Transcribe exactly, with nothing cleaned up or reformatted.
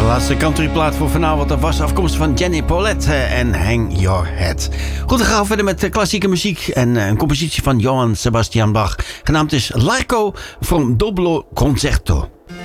laatste countryplaat voor vanavond. Dat was afkomstig van Jenny Paulette en Hang Your Head. Goed, we gaan verder met klassieke muziek. En een compositie van Johann Sebastian Bach. Genaamd is Largo from Doblo Concerto.